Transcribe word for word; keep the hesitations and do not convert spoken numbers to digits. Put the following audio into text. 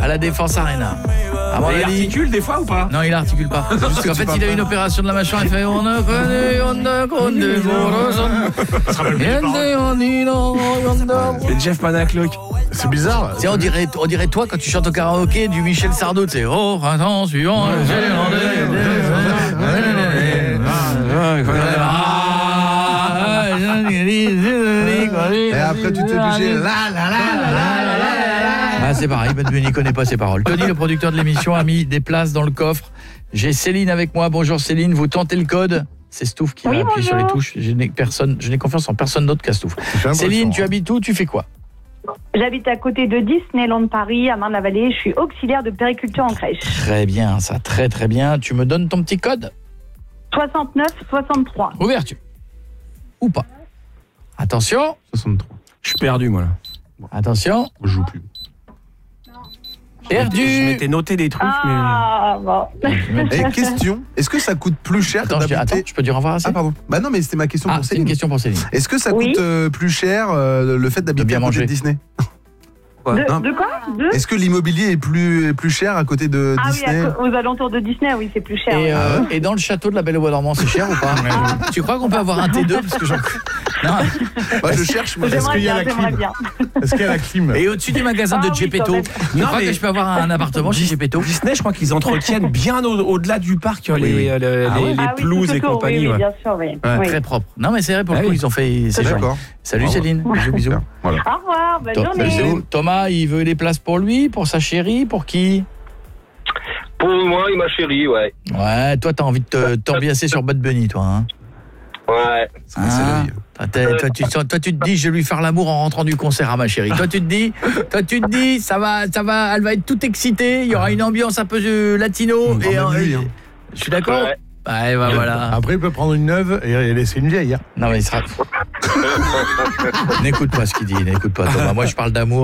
à la Défense Arena. À mon il avis, articule des fois ou pas? non, il articule pas. Parce qu'en fait, il a eu une opération de la mâchoire. Il fait on a connu, on a connu, Ça se rappelle plus des paroles. C'est Jeff Panaclock. C'est bizarre. C'est on dirait on dirait toi quand tu chantes au karaoké du Michel Sardou, c'est oh printemps suivant. Et après, tu t'es obligé. La la la la la. Ah, c'est pareil, Ben Bunny connaît pas ses paroles. Tony, le producteur de l'émission, a mis des places dans le coffre. J'ai Céline avec moi. Bonjour Céline, vous tentez le code? C'est Stouff qui oui, va appuyer sur les bonjour. touches. Je n'ai personne, je n'ai confiance en personne d'autre qu'à Stouff. Céline, tu habites où? Tu fais quoi? J'habite à côté de Disneyland Paris, à Marne-la-Vallée. Je suis auxiliaire de périculture en crèche. Très bien, ça, très très bien. Tu me donnes ton petit code? soixante-neuf soixante-trois. Ouverture. Ou pas? Attention. soixante-trois. Je suis perdu, moi, là. Attention. Je joue plus. Perdu. Je m'étais noté des trucs, Ah, bon. Et question, est-ce que ça coûte plus cher Attends, je, d'habiter... attends, je peux dire au revoir à Ah Céline? pardon. Bah non, mais c'était ma question Ah, pour c'est une Céline. question pour Céline. Est-ce que ça Oui. coûte euh, plus cher euh, le fait d'habiter bien à côté manger. de Disney? mais... De, Non. de quoi de... Est-ce que l'immobilier est plus, est plus cher à côté de Ah Disney? oui, à co- aux alentours de Disney, oui, c'est plus cher. Et, oui. euh, et dans le château de la Belle au Bois dormant, c'est cher ou pas? Tu crois qu'on peut avoir un T deux parce que j'en... Non. Moi je cherche. Moi, J'aimerais qu'il y a bien, la j'aimerais clim bien. Est-ce qu'il y a la clim? Et au-dessus des magasins Ah de oui, Gepetto, quand même. tu Non, crois mais- que je peux avoir un appartement chez Gepetto? Disney, je crois qu'ils entretiennent bien au- au-delà du parc les, oui. euh, le- Ah les, ouais. les Ah oui, pelouses tout et autour, compagnie. oui, oui, ouais. bien sûr, oui. Ouais, oui. Très propre. Non mais c'est vrai, pour le Ah coup, oui. ils ont fait... C'est joli. D'accord. Salut Bravo. Céline, bisous bisous. Voilà. Au revoir, bonne To- journée. bisous. Thomas, il veut les places pour lui, pour sa chérie, pour qui? Pour moi et ma chérie, ouais. Ouais, toi t'as envie de te- t'ambiasser sur Bud Bunny, toi, hein? Ouais. C'est la vie. Toi, t'es- toi, tu, toi, tu te dis, je vais lui faire l'amour en rentrant du concert à ma chérie. Toi, tu te dis, toi, tu te dis, ça va, ça va, elle va être toute excitée. Il y aura une ambiance un peu euh, latino. Mmh, et, en même euh, lui, hein. Je suis d'accord. Ouais. Ouais, bah voilà. Après, il peut prendre une neuve et laisser une vieille. Hein. Non mais il sera. N'écoute pas ce qu'il dit, n'écoute pas Thomas. Moi, je parle d'amour.